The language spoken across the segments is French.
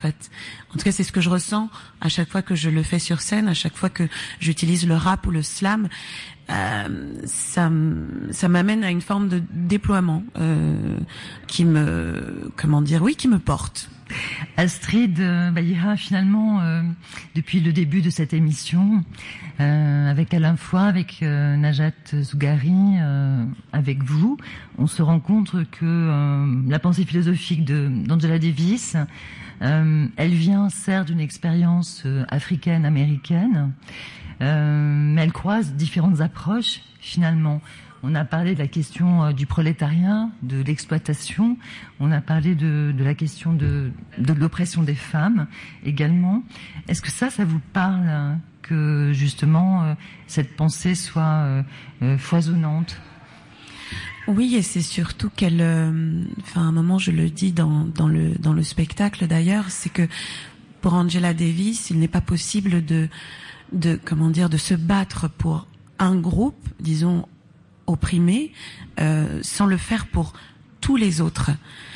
fait. En tout cas, c'est ce que je ressens à chaque fois que je le fais sur scène, à chaque fois que j'utilise le rap ou le slam. Ça m'amène à une forme de déploiement qui me porte. Astrid Bahira, finalement, depuis le début de cette émission, avec Alain Foy, avec Najat Zougari, avec vous, on se rend compte que la pensée philosophique d'Angela Davis, elle vient certes d'une expérience africaine-américaine, mais elle croise différentes approches finalement. On a parlé de la question du prolétariat, de l'exploitation. On a parlé de la question de l'oppression des femmes également. Est-ce que ça vous parle, que justement cette pensée soit foisonnante? Oui, et c'est surtout qu'elle, à un moment je le dis dans le spectacle d'ailleurs, c'est que pour Angela Davis, il n'est pas possible de se battre pour un groupe, disons, opprimé, sans le faire pour tous les autres.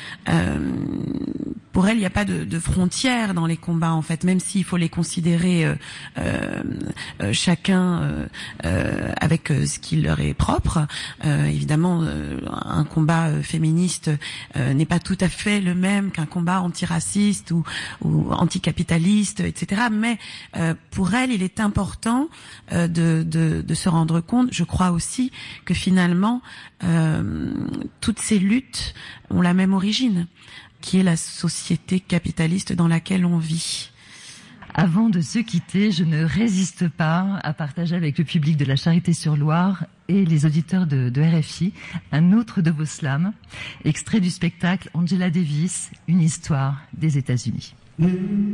Pour elle, il n'y a pas de frontières dans les combats, en fait, même s'il faut les considérer chacun avec ce qui leur est propre. Évidemment, un combat féministe n'est pas tout à fait le même qu'un combat antiraciste ou anticapitaliste, etc. Mais pour elle, il est important de se rendre compte, je crois aussi, que finalement, toutes ces luttes ont la même origine, qui est la société capitaliste dans laquelle on vit. Avant de se quitter, je ne résiste pas à partager avec le public de la Charité-sur-Loire et les auditeurs de RFI un autre de vos slams, extrait du spectacle Angela Davis, une histoire des États-Unis.